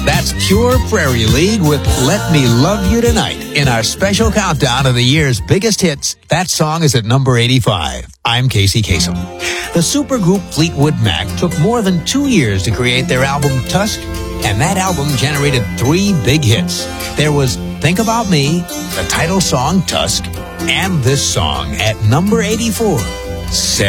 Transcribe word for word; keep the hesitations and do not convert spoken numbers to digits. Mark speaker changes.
Speaker 1: That's Pure Prairie League with Let Me Love You Tonight. In our special countdown of the year's biggest hits, that song is at number eighty-five. I'm Casey Kasem. The supergroup Fleetwood Mac took more than two years to create their album Tusk, and that album generated three big hits. There was Think About Me, the title song Tusk, and this song at number eighty-four, Sarah.